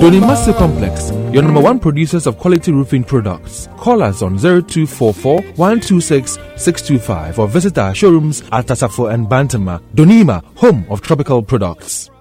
Donima Steel Complex, your number one producers of quality roofing products. Call us on 0244 126 625 or visit our showrooms at Tasafo and Bantama. Donima, home of tropical products.